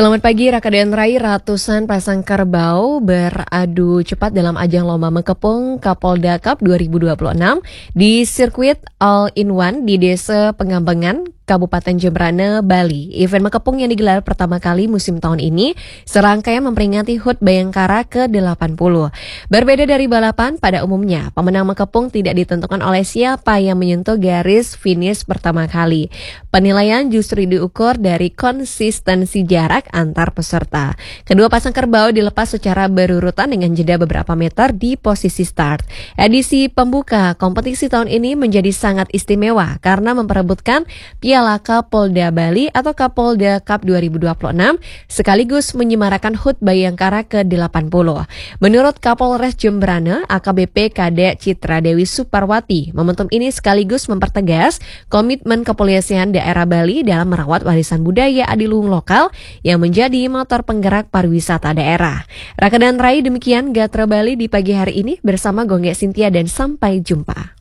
Selamat pagi, Raka dan Rai. Ratusan pasang kerbau beradu cepat dalam ajang lomba mengepung Kapolda Cup 2026 di sirkuit All-in-One di Desa Pengambangan, Kabupaten Jembrana, Bali. Event mengepung yang digelar pertama kali musim tahun ini serangkaian memperingati HUT Bayangkara ke-80. Berbeda dari balapan pada umumnya, pemenang mengepung tidak ditentukan oleh siapa yang menyentuh garis finish pertama kali. Penilaian justru diukur dari konsistensi jarak antar peserta. Kedua pasang kerbau dilepas secara berurutan dengan jeda beberapa meter di posisi start. Edisi pembuka kompetisi tahun ini menjadi sangat istimewa karena memperebutkan Piala Kapolda Bali atau Kapolda Cup 2026 sekaligus menyemarakan HUT Bayangkara ke-80. Menurut Kapolres Jembrana, AKBP Kadek Citra Dewi Suparwati, momentum ini sekaligus mempertegas komitmen kepolisian daerah Bali dalam merawat warisan budaya adiluhung lokal yang menjadi motor penggerak pariwisata daerah. Raka dan Rai, demikian Gatra Bali di pagi hari ini bersama Gongge Sintia dan sampai jumpa.